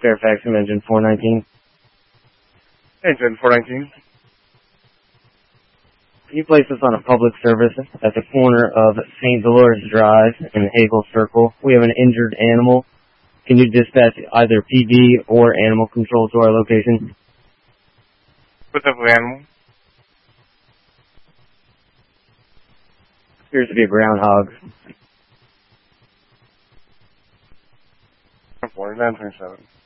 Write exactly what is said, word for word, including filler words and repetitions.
Fairfax from Engine four nineteen. Engine four nineteen. Can you place us on a public service at the corner of Saint Dolores Drive and Hagel Circle? We have an injured animal. Can you dispatch either P D or animal control to our location? What type of animal? Appears to be a groundhog. nine twenty-seven.